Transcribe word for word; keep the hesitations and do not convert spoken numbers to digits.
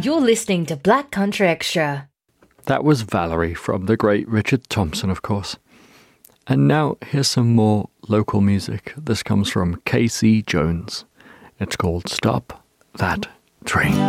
You're listening to Black Country Extra. That was Valerie from the great Richard Thompson, of course. And now here's some more local music. This comes from Casey Jones. It's called Stop That Train.